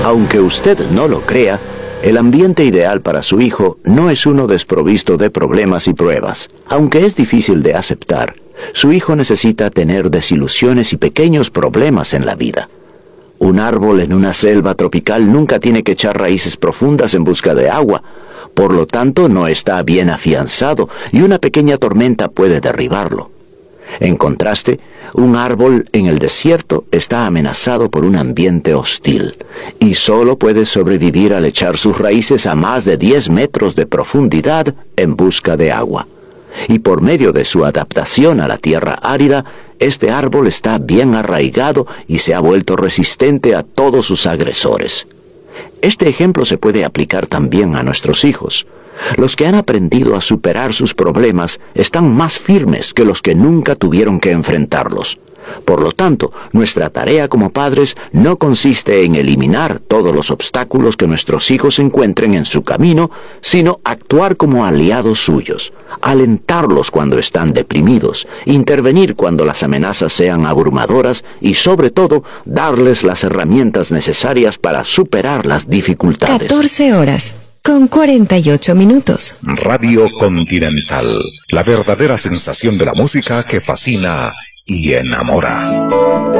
Aunque usted no lo crea, el ambiente ideal para su hijo no es uno desprovisto de problemas y pruebas. Aunque es difícil de aceptar, su hijo necesita tener desilusiones y pequeños problemas en la vida. Un árbol en una selva tropical nunca tiene que echar raíces profundas en busca de agua. Por lo tanto, no está bien afianzado y una pequeña tormenta puede derribarlo. En contraste, un árbol en el desierto está amenazado por un ambiente hostil y solo puede sobrevivir al echar sus raíces a más de 10 metros de profundidad en busca de agua. Y por medio de su adaptación a la tierra árida, este árbol está bien arraigado y se ha vuelto resistente a todos sus agresores. Este ejemplo se puede aplicar también a nuestros hijos. Los que han aprendido a superar sus problemas están más firmes que los que nunca tuvieron que enfrentarlos. Por lo tanto, nuestra tarea como padres no consiste en eliminar todos los obstáculos que nuestros hijos encuentren en su camino, sino actuar como aliados suyos, alentarlos cuando están deprimidos, intervenir cuando las amenazas sean abrumadoras y, sobre todo, darles las herramientas necesarias para superar las dificultades. 14 horas. Con 48 minutos. Radio Continental, la verdadera sensación de la música que fascina y enamora.